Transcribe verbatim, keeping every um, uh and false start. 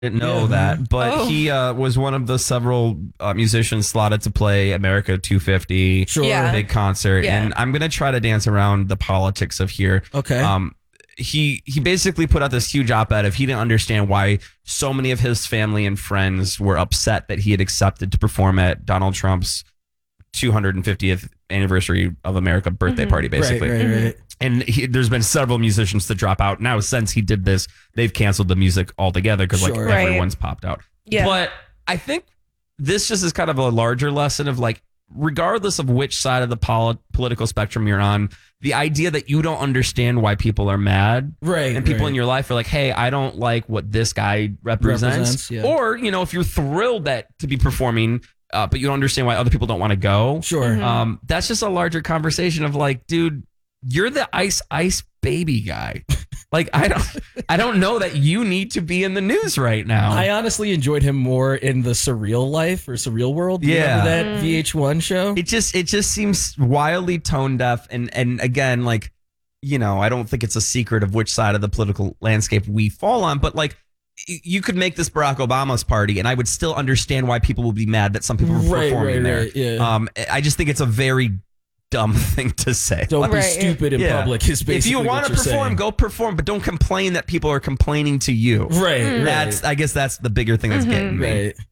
didn't know Yeah. that, but Oh. he uh, was one of the several uh, musicians slotted to play America two fifty, Sure. Yeah. big concert. Yeah. And I'm gonna try to dance around the politics of here. Okay. Um, he he basically put out this huge op-ed of he didn't understand why so many of his family and friends were upset that he had accepted to perform at Donald Trump's two hundred fiftieth anniversary of America birthday party, basically. Right, right, right. And he, there's been several musicians to drop out. Now, since he did this, they've canceled the music altogether because like Sure. Right. everyone's popped out. Yeah. But I think this just is kind of a larger lesson of like, regardless of which side of the poli- political spectrum you're on, the idea that you don't understand why people are mad, Right, and people right. in your life are like, hey, I don't like what this guy represents. Represents, yeah. Or, you know, if you're thrilled that to be performing, uh, but you don't understand why other people don't want to go. Sure. Um, that's just a larger conversation of like, dude, you're the ice ice baby guy. Like, I don't, I don't know that you need to be in the news right now. I honestly enjoyed him more in the Surreal Life or Surreal World. You Yeah. Remember that V H one show? it just, it just seems wildly tone deaf. And, and again, like, you know, I don't think it's a secret of which side of the political landscape we fall on, but like, y- you could make this Barack Obama's party, and I would still understand why people would be mad that some people are Right, performing right, there. right, yeah. Um, I just think it's a very dumb thing to say. Don't be Right. stupid in Yeah. public is basically If you want want to to perform, go perform, but don't complain that people are complaining to you. Right, right. That's, I guess that's the bigger thing that's getting me. Right.